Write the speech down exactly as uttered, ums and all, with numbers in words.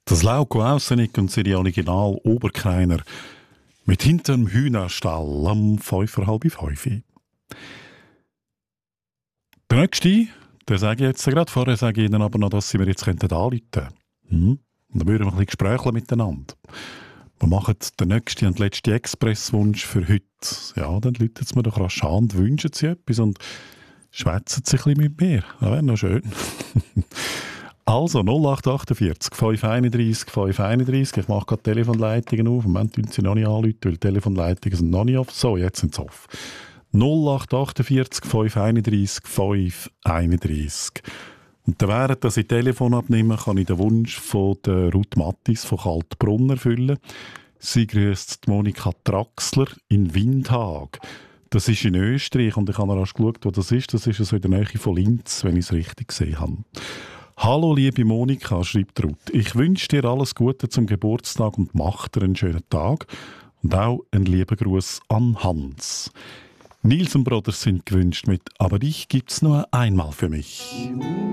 Das Lauko Aussenig und seine Original Oberkreiner mit hinterm Hühnerstall am fünf vor halb fünf. Der nächste, den sage ich jetzt gerade, vorher sage ich Ihnen aber noch, dass Sie mir jetzt anrufen könnten. Hm? Und dann würden wir ein bisschen Gespräche miteinander. Wir machen den nächsten und letzten Expresswunsch für heute. Ja, dann läuten Sie mir doch rasch an und wünschen Sie etwas und schwätzen Sie ein bisschen mit mir. Das wäre noch schön. Also, null acht achtundvierzig, fünf einunddreißig, fünf einunddreißig. Ich mache gerade Telefonleitungen auf. Im Moment tun sie noch nicht anrufen, weil die Telefonleitungen sind noch nicht off. So, jetzt sind sie off. null acht achtundvierzig, fünf einunddreißig, fünf einunddreißig. Und dann, während ich das Telefon abnehme, kann ich den Wunsch von der Ruth Mattis von Kaltbrunn erfüllen. Sie grüßt Monika Traxler in Windhag. Das ist in Österreich und ich habe rasch geschaut, wo das ist. Das ist also in der Nähe von Linz, wenn ich es richtig gesehen habe. Hallo liebe Monika, schreibt Ruth. Ich wünsche dir alles Gute zum Geburtstag und mach dir einen schönen Tag. Und auch einen lieben Gruß an Hans. Nils und Brothers sind gewünscht mit «Aber dich gibt's nur einmal für mich».